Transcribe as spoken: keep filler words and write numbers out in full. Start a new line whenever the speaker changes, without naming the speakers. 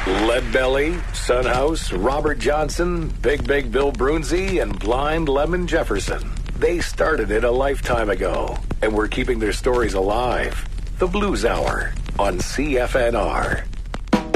Leadbelly, Sunhouse, Robert Johnson, Big Big Bill Brunzi, and Blind Lemon Jefferson. They started it a lifetime ago, and we're keeping their stories alive. The Blues Hour on C F N R.